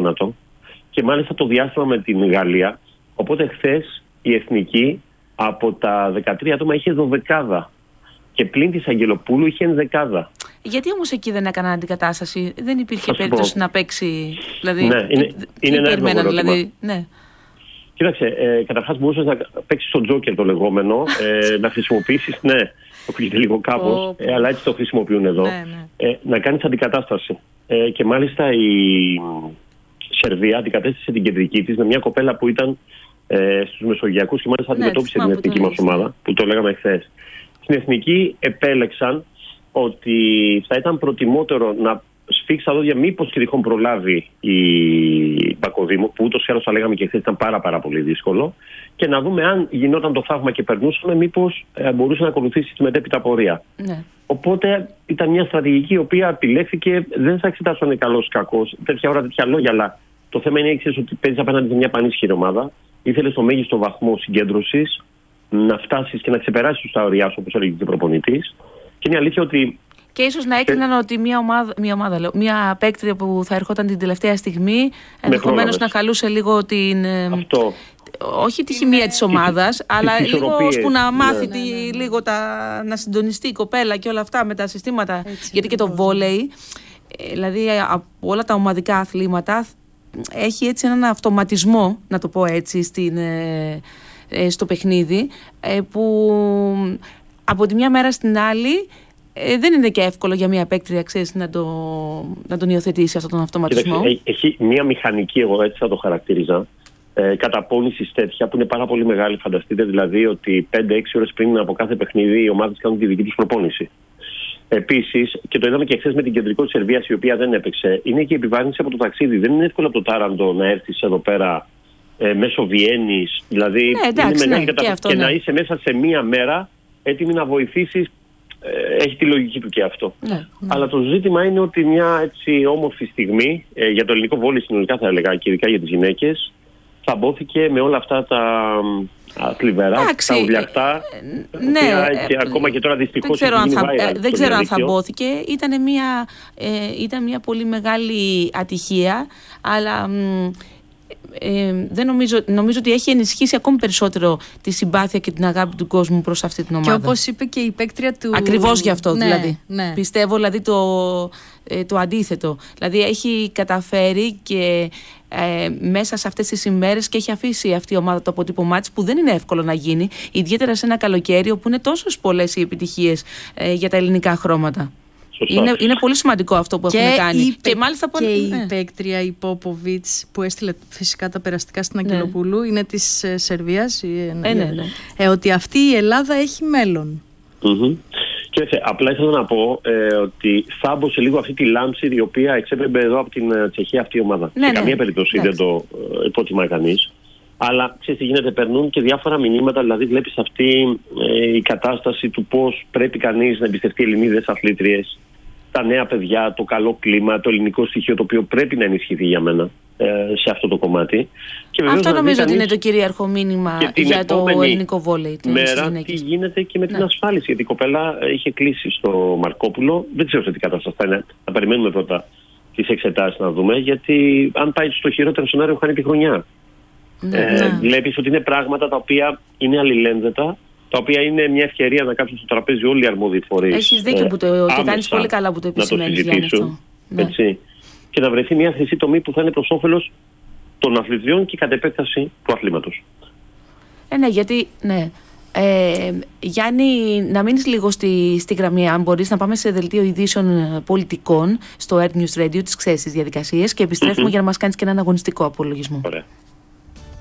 θάνατο. Και μάλιστα το διάστημα με την Γαλλία. Οπότε χθες η Εθνική από τα 13 άτομα είχε 12. Και πλην της Αγγελοπούλου είχε 11. Γιατί όμως εκεί δεν έκαναν αντικατάσταση, δεν υπήρχε περίπτωση να παίξει? Δηλαδή, ναι, είναι ένα εύλογο ερώτημα. Δηλαδή, ναι. Κοίταξε, καταρχάς μπορούσες να παίξεις τον Τζόκερ το λεγόμενο, να χρησιμοποιήσεις, ναι, το ακούγεται λίγο κάπως, αλλά έτσι το χρησιμοποιούν εδώ, να κάνεις αντικατάσταση. Και μάλιστα η Σερβία αντικατέστησε την κεντρική της με μια κοπέλα που ήταν στους Μεσογειακούς και μάλιστα αντιμετώπισε την εθνική μας ομάδα, που το λέγαμε χθες. Στην εθνική επέλεξαν ότι θα ήταν προτιμότερο να σφίξει τα δόντια μήπως και τυχόν προλάβει η Μπακοδήμου, που ούτως ή άλλως θα λέγαμε και χθες ήταν πάρα πολύ δύσκολο, και να δούμε αν γινόταν το θαύμα και περνούσαμε, μήπως μπορούσε να ακολουθήσει τη μετέπειτα πορεία. Ναι. Οπότε ήταν μια στρατηγική η οποία επιλέχθηκε, δεν θα εξετάσω αν είναι καλός ή κακός, τέτοια ώρα τέτοια λόγια, αλλά το θέμα είναι εξής, ότι παίζεις απέναντι σε μια πανίσχυρη ομάδα, ήθελες στο μέγιστο βαθμό συγκέντρωσης, να φτάσεις και να ξεπεράσεις τους τα ωριά σου, όπως έλεγε και ο προπονητής. Και είναι αλήθεια ότι. Και ίσως να έκριναν ότι μια παίκτρια που θα ερχόταν την τελευταία στιγμή ενδεχομένως να χαλούσε λίγο την. Αυτό. Όχι τη χημεία της ομάδας, αλλά λίγο ώσπου να μάθει λίγο να συντονιστεί η κοπέλα και όλα αυτά με τα συστήματα. Έτσι, γιατί και το βόλεϊ, δηλαδή από όλα τα ομαδικά αθλήματα, έχει έτσι έναν αυτοματισμό, να το πω έτσι, στο παιχνίδι, που από τη μια μέρα στην άλλη δεν είναι και εύκολο για μια παίκτρια, ξέρεις, να τον υιοθετήσει αυτόν τον αυτοματισμό. Έχει μια μηχανική, εγώ έτσι θα το χαρακτήριζα, καταπώνησης τέτοια που είναι πάρα πολύ μεγάλη. Φανταστείτε δηλαδή ότι 5-6 ώρες πριν από κάθε παιχνίδι οι ομάδες κάνουν τη δική τους προπόνηση. Επίσης, και το είδαμε και χθες με την κεντρικό της Σερβίας, η οποία δεν έπαιξε, είναι και η επιβάρυνση από το ταξίδι. Δεν είναι εύκολο από το Τάραντο να έρθεις εδώ πέρα μέσω Βιέννης. Δηλαδή, είναι μεγάλη κατάσταση. Και να είσαι μέσα σε μία μέρα έτοιμη να βοηθήσεις. Έχει τη λογική του και αυτό. Αλλά το ζήτημα είναι ότι μια έτσι όμορφη στιγμή για το ελληνικό βόλεϊ συνολικά, θα έλεγα, και ειδικά για τις γυναίκες, θαμπόθηκε με όλα αυτά τα θλιβερά, τα ουλιαχτά. Και ακόμα και τώρα δυστυχώς δεν ξέρω αν θαμπόθηκε. Ήταν μια πολύ μεγάλη ατυχία, αλλά δεν νομίζω ότι έχει ενισχύσει ακόμη περισσότερο τη συμπάθεια και την αγάπη του κόσμου προς αυτή την ομάδα. Και όπως είπε και η παίκτρια του. Ακριβώς γι' αυτό, δηλαδή. Ναι. Πιστεύω δηλαδή το αντίθετο. Δηλαδή έχει καταφέρει και μέσα σε αυτές τις ημέρες και έχει αφήσει αυτή η ομάδα το αποτύπωμά της, που δεν είναι εύκολο να γίνει, ιδιαίτερα σε ένα καλοκαίρι όπου είναι τόσες πολλές οι επιτυχίες για τα ελληνικά χρώματα. Είναι πολύ σημαντικό αυτό που έχουμε κάνει. Και μάλιστα η παίκτρια η Πόποβιτς, που έστειλε φυσικά τα περαστικά στην Αγγελοπούλου, είναι της Σερβίας. Ότι αυτή η Ελλάδα έχει μέλλον. Και απλά ήθελα να πω ότι θάμπωσε λίγο αυτή τη λάμψη η οποία εξέπεμπε εδώ από την Τσεχία αυτή η ομάδα. Σε καμία περίπτωση δεν το υποτιμά κανείς. Αλλά ξέρεις τι γίνεται, περνούν και διάφορα μηνύματα. Δηλαδή, βλέπεις αυτή η κατάσταση του πώς πρέπει κανείς να εμπιστευτεί Ελληνίδες αθλήτριες, τα νέα παιδιά, το καλό κλίμα, το ελληνικό στοιχείο, το οποίο πρέπει να ενισχυθεί για μένα σε αυτό το κομμάτι. Και αυτό νομίζω ότι είναι το κυρίαρχο μήνυμα για το ελληνικό βόλεϊ. Μέρα, τι γίνεται και με την ασφάλιση. Γιατί η κοπέλα είχε κλείσει στο Μαρκόπουλο. Δεν ξέρω σε τι κατάσταση θα είναι. Θα περιμένουμε πρώτα τις εξετάσεις να δούμε. Γιατί αν πάει στο χειρότερο σενάριο, χάνει τη χρονιά. Βλέπεις ότι είναι πράγματα τα οποία είναι αλληλένδετα, τα οποία είναι μια ευκαιρία να κάτσουν στο τραπέζι όλοι οι αρμόδιοι φορείς. Έχεις δίκιο που το κάνεις πολύ καλά που το επισημαίνεις, Γιάννη, αυτό. Έτσι. Και να βρεθεί μια χρυσή τομή που θα είναι προς όφελος των αθλητριών και κατ' επέκταση του αθλήματος. Ναι, γιατί. Ναι. Γιάννη, να μείνεις λίγο στη γραμμή, αν μπορείς, να πάμε σε δελτίο ειδήσεων πολιτικών στο Earth News Radio, τις ξέρεις τις διαδικασίες, και επιστρέφουμε για να μας κάνεις και έναν αγωνιστικό απολογισμό. Ωραία.